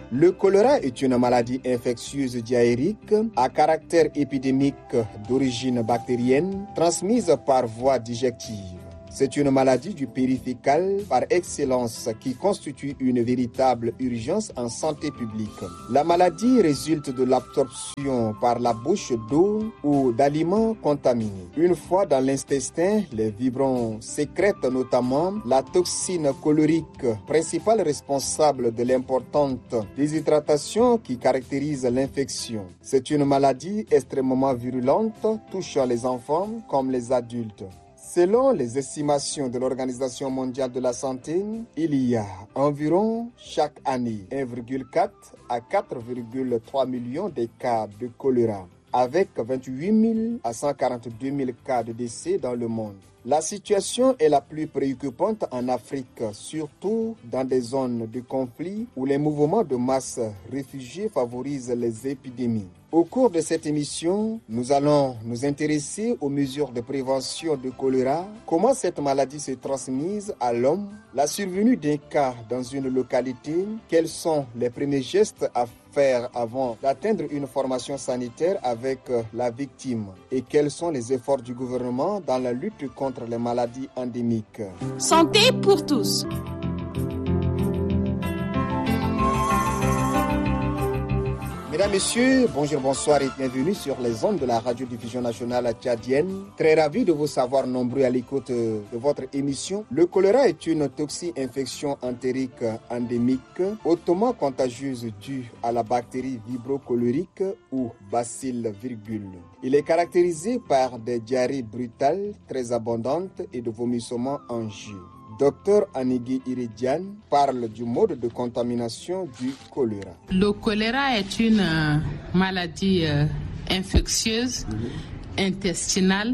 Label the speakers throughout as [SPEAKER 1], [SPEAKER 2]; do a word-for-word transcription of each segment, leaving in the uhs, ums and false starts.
[SPEAKER 1] Le choléra est une maladie infectieuse diarrhéique à caractère épidémique d'origine bactérienne transmise par voie digestive. C'est une maladie du périfécal par excellence qui constitue une véritable urgence en santé publique. La maladie résulte de l'absorption par la bouche d'eau ou d'aliments contaminés. Une fois dans l'intestin, les vibrons sécrètent notamment la toxine cholérique, principale responsable de l'importante déshydratation qui caractérise l'infection. C'est une maladie extrêmement virulente touchant les enfants comme les adultes. Selon les estimations de l'Organisation mondiale de la santé, il y a environ chaque année un virgule quatre à quatre virgule trois millions de cas de choléra, avec vingt-huit mille à cent quarante-deux mille cas de décès dans le monde. La situation est la plus préoccupante en Afrique, surtout dans des zones de conflit où les mouvements de masse réfugiés favorisent les épidémies. Au cours de cette émission, nous allons nous intéresser aux mesures de prévention de choléra, comment cette maladie se transmise à l'homme, la survenue d'un cas dans une localité, quels sont les premiers gestes à faire avant d'atteindre une formation sanitaire avec la victime et quels sont les efforts du gouvernement dans la lutte contre les maladies endémiques.
[SPEAKER 2] Santé pour tous.
[SPEAKER 1] Mesdames, Messieurs, bonjour, bonsoir et bienvenue sur les ondes de la radiodiffusion nationale tchadienne. Très ravi de vous savoir nombreux à l'écoute de votre émission. Le choléra est une toxi-infection entérique endémique, hautement contagieuse due à la bactérie vibro-cholérique ou bacille virgule. Il est caractérisé par des diarrhées brutales très abondantes et de vomissements en jus. Docteur Anigui Iridiane parle du mode de contamination du choléra.
[SPEAKER 3] Le choléra est une euh, maladie euh, infectieuse, mmh. intestinale,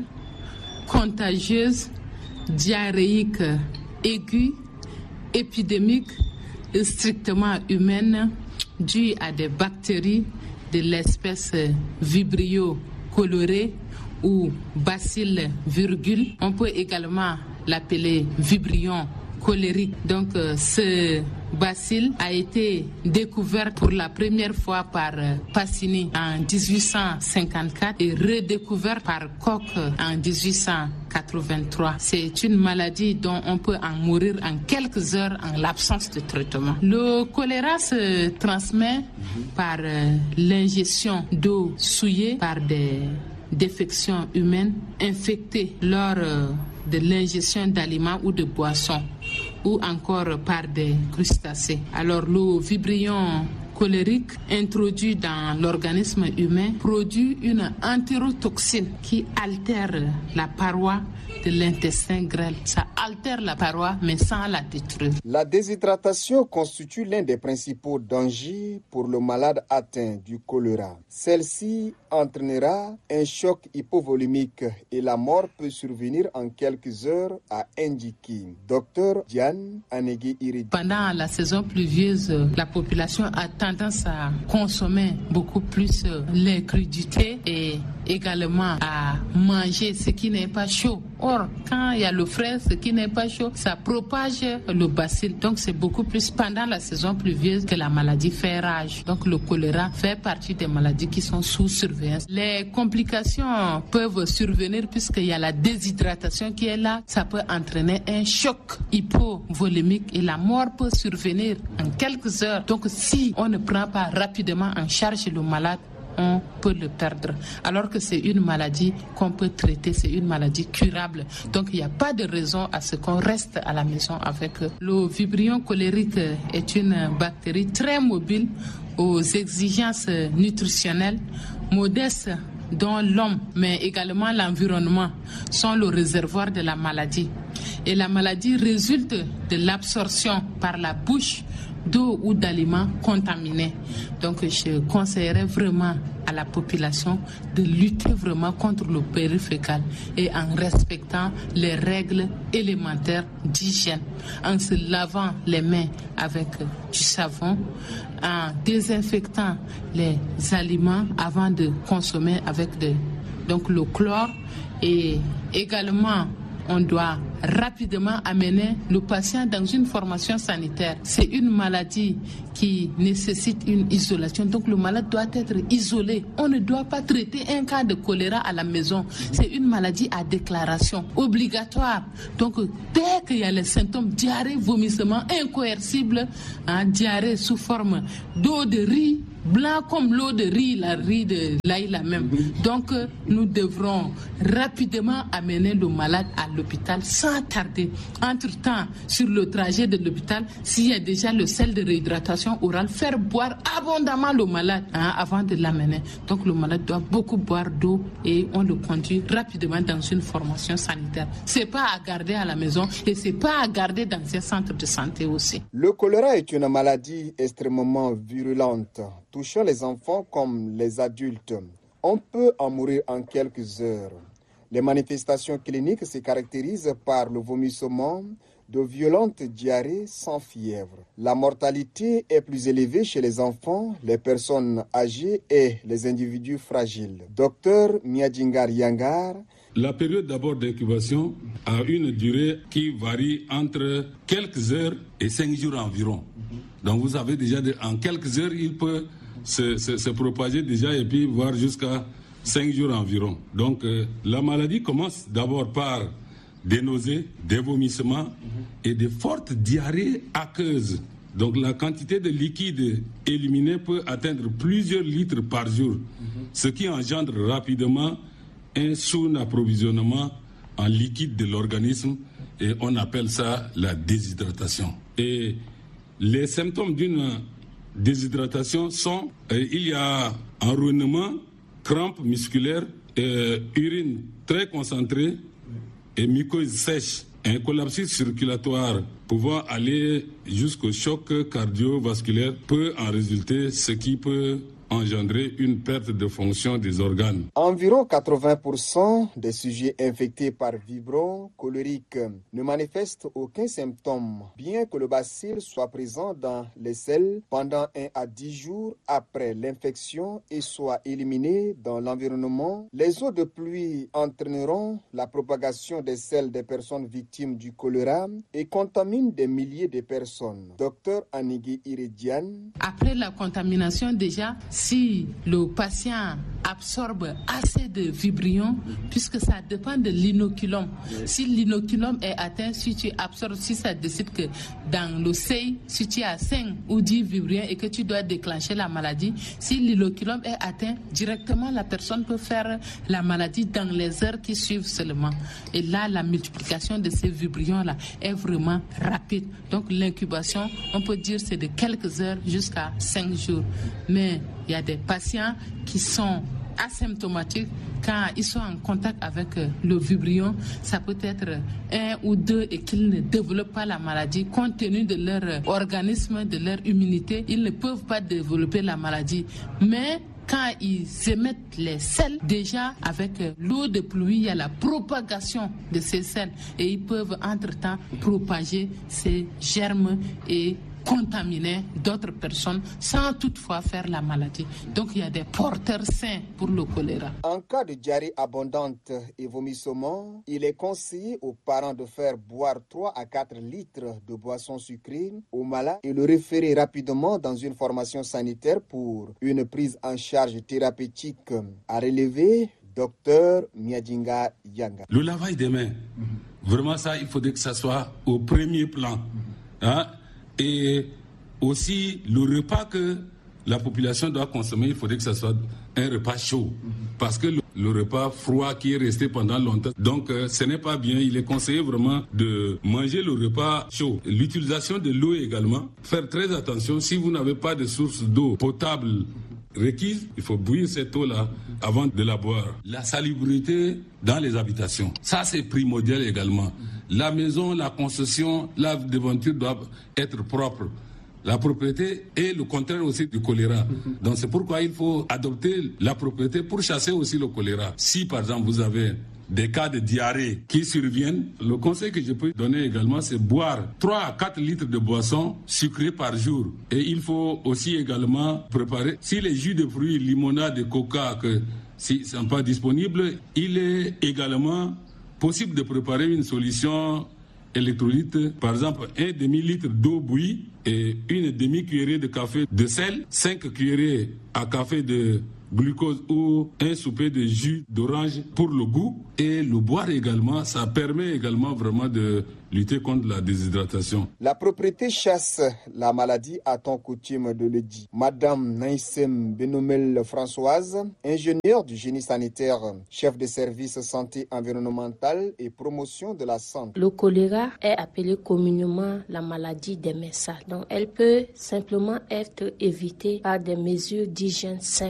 [SPEAKER 3] contagieuse, diarrhéique aiguë, épidémique, strictement humaine, due à des bactéries de l'espèce Vibrio cholerae ou bacille virgule. On peut également l'appeler vibrion cholérique. Donc euh, ce bacille a été découvert pour la première fois par euh, Passini en dix-huit cent cinquante-quatre et redécouvert par Koch en dix-huit cent quatre-vingt-trois. C'est une maladie dont on peut en mourir en quelques heures en l'absence de traitement. Le choléra se transmet par euh, l'ingestion d'eau souillée par des défections humaines infectées lors euh, de l'ingestion d'aliments ou de boissons ou encore par des crustacés. Alors le vibrion cholérique introduit dans l'organisme humain produit une entérotoxine qui altère la paroi de l'intestin grêle. Ça altère la paroi mais sans la détruire.
[SPEAKER 1] La déshydratation constitue l'un des principaux dangers pour le malade atteint du choléra. Celle-ci entraînera un choc hypovolimique et la mort peut survenir en quelques heures, a indiqué Docteur Diane Anigui Iridiane.
[SPEAKER 3] Pendant la saison pluvieuse, la population a tendance à consommer beaucoup plus les crudités et également à manger ce qui n'est pas chaud. Or, quand il y a le frais, ce qui n'est pas chaud, ça propage le bacille. Donc, c'est beaucoup plus pendant la saison pluvieuse que la maladie fait rage. Donc, le choléra fait partie des maladies qui sont sous surveillance. Les complications peuvent survenir puisqu'il y a la déshydratation qui est là. Ça peut entraîner un choc hypovolimique et la mort peut survenir en quelques heures. Donc, si on ne prend pas rapidement en charge le malade, on peut le perdre. Alors que c'est une maladie qu'on peut traiter, c'est une maladie curable. Donc il n'y a pas de raison à ce qu'on reste à la maison avec eux. Le vibrion cholérique est une bactérie très mobile aux exigences nutritionnelles modestes dont l'homme, mais également l'environnement, sont le réservoir de la maladie. Et la maladie résulte de l'absorption par la bouche d'eau ou d'aliments contaminés. Donc je conseillerais vraiment à la population de lutter vraiment contre le périfécal et en respectant les règles élémentaires d'hygiène, en se lavant les mains avec du savon, en désinfectant les aliments avant de consommer avec de, donc le chlore, et également on doit rapidement amener le patient dans une formation sanitaire. C'est une maladie qui nécessite une isolation, donc le malade doit être isolé. On ne doit pas traiter un cas de choléra à la maison. C'est une maladie à déclaration obligatoire. Donc dès qu'il y a les symptômes, diarrhée, vomissement incoercible, hein, diarrhée sous forme d'eau de riz, blanc comme l'eau de riz, la riz de l'ail la même. Donc euh, nous devrons rapidement amener le malade à l'hôpital sans tarder. Entre-temps, sur le trajet de l'hôpital, s'il y a déjà le sel de réhydratation orale, faire boire abondamment le malade hein, avant de l'amener. Donc le malade doit beaucoup boire d'eau et on le conduit rapidement dans une formation sanitaire. C'est pas à garder à la maison et c'est pas à garder dans un centre de santé aussi.
[SPEAKER 1] Le choléra est une maladie extrêmement virulente, touchant les enfants comme les adultes. On peut en mourir en quelques heures. Les manifestations cliniques se caractérisent par le vomissement, de violentes diarrhées sans fièvre. La mortalité est plus élevée chez les enfants, les personnes âgées et les individus fragiles. Docteur Myadingar Yangar.
[SPEAKER 4] La période d'abord d'incubation a une durée qui varie entre quelques heures et cinq jours environ. Donc vous avez déjà, de, en quelques heures, il peut se, se, se propager déjà et puis voir jusqu'à cinq jours environ. Donc euh, la maladie commence d'abord par des nausées, des vomissements et de fortes diarrhées aqueuses. Donc la quantité de liquide éliminé peut atteindre plusieurs litres par jour, ce qui engendre rapidement un sous-approvisionnement en liquide de l'organisme et on appelle ça la déshydratation. Et les symptômes d'une déshydratation sont, euh, il y a enroulement, crampes musculaires, euh, urine très concentrée et muqueuse sèche. Un collapsus circulatoire pouvant aller jusqu'au choc cardiovasculaire peut en résulter, ce qui peut engendrer une perte de fonction des organes.
[SPEAKER 1] Environ quatre-vingts pour cent des sujets infectés par vibrio cholérique ne manifestent aucun symptôme, bien que le bacille soit présent dans les selles pendant un à dix jours après l'infection et soit éliminé dans l'environnement. Les eaux de pluie entraîneront la propagation des selles des personnes victimes du choléra et contaminent des milliers de personnes. Docteur Anigui Iridiane.
[SPEAKER 3] Après la contamination déjà, si le patient absorbe assez de vibrions, puisque ça dépend de l'inoculum. Si l'inoculum est atteint, si tu absorbes, si ça décide que dans le seuil, si tu as cinq ou dix vibrions et que tu dois déclencher la maladie, si l'inoculum est atteint, directement la personne peut faire la maladie dans les heures qui suivent seulement. Et là, la multiplication de ces vibrions-là est vraiment rapide. Donc l'incubation, on peut dire c'est de quelques heures jusqu'à cinq jours. Mais il y a des patients qui sont asymptomatiques. Quand ils sont en contact avec le vibrion, ça peut être un ou deux et qu'ils ne développent pas la maladie. Compte tenu de leur organisme, de leur immunité, ils ne peuvent pas développer la maladie. Mais quand ils émettent les selles, déjà avec l'eau de pluie, il y a la propagation de ces selles et ils peuvent entre-temps propager ces germes et contaminer d'autres personnes sans toutefois faire la maladie. Donc il y a des porteurs sains pour le choléra.
[SPEAKER 1] En cas de diarrhée abondante et vomissement, il est conseillé aux parents de faire boire trois à quatre litres de boissons sucrées au malade et le référer rapidement dans une formation sanitaire pour une prise en charge thérapeutique. À relever, docteur Myadingar Yangar.
[SPEAKER 4] Le lavage des mains, vraiment ça, il faudrait que ça soit au premier plan. Hein? Et aussi, le repas que la population doit consommer, il faudrait que ce soit un repas chaud. Parce que le, le repas froid qui est resté pendant longtemps, donc euh, ce n'est pas bien. Il est conseillé vraiment de manger le repas chaud. L'utilisation de l'eau également, faire très attention. Si vous n'avez pas de source d'eau potable requise, il faut bouillir cette eau-là avant de la boire. La salubrité dans les habitations, ça c'est primordial également. La maison, la concession, la devanture doivent être propres. La propriété est le contraire aussi du choléra. Donc c'est pourquoi il faut adopter la propriété pour chasser aussi le choléra. Si par exemple vous avez des cas de diarrhée qui surviennent, le conseil que je peux donner également, c'est boire trois à quatre litres de boisson sucrée par jour. Et il faut aussi également préparer, si les jus de fruits, limonade et coca, que s'ils ne sont pas disponibles, il est également possible de préparer une solution électrolytes, par exemple un demi-litre d'eau bouillie et une demi-cuillerée de café de sel, cinq cuillerées à café de glucose ou un souper de jus d'orange pour le goût et le boire également, ça permet également vraiment de lutter contre la déshydratation.
[SPEAKER 1] La propriété chasse la maladie, a-t-on coutume de le dire. Madame Naïsem Benomel Françoise, ingénieure du génie sanitaire, chef de service santé environnementale et promotion de la santé.
[SPEAKER 5] Le choléra est appelé communément la maladie des messales. Donc elle peut simplement être évitée par des mesures d'hygiène simples.